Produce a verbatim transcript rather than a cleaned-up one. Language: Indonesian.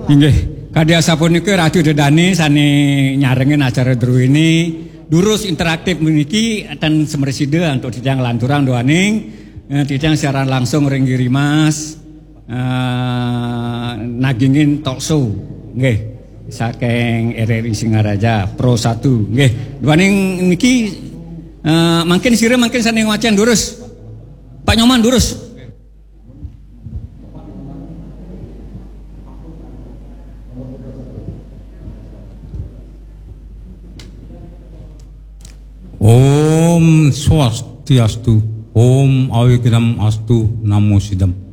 Inggih, kadya sapunika Ratu Dedani sane nyarengin acara dru ini durus interaktif meniki dan semersida untuk tijang lanturang doaning tijang siaran langsung ring Girimas uh, nagingin talk show nggih saking R R I Singaraja Pro satu nggih doaning niki uh, mungkin sire mungkin sane wacan durus Pak Nyoman durus. Om Swastiastu, Om Awigram Astu, Namo Siddham.